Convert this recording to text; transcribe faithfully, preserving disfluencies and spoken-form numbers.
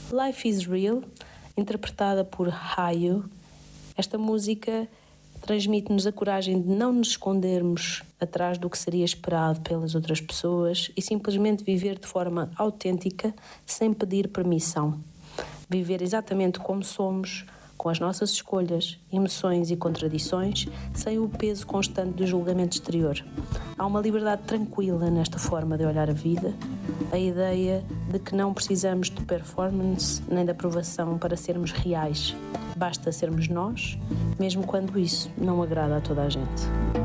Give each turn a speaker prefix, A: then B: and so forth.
A: Life is Real, interpretada por Hayu. Esta música transmite-nos a coragem de não nos escondermos atrás do que seria esperado pelas outras pessoas e simplesmente viver de forma autêntica, sem pedir permissão. Viver exatamente como somos, com as nossas escolhas, emoções e contradições, sem o peso constante do julgamento exterior. Há uma liberdade tranquila nesta forma de olhar a vida, a ideia de que não precisamos de performance nem de aprovação para sermos reais. Basta sermos nós, mesmo quando isso não agrada a toda a gente.